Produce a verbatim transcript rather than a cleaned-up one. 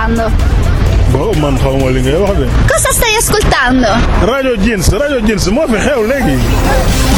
ascoltando? Boh, man xaw ma li ngay wax de. Cosa stai ascoltando? rajo Jeans rajo Jeans moo fi xew léegi.